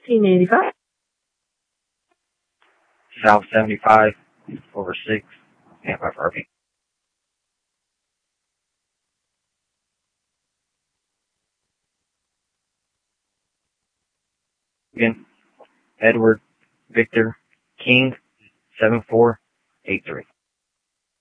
1885. South 75 over 6, Tampa Harvey. Again, Edward Victor King 7483.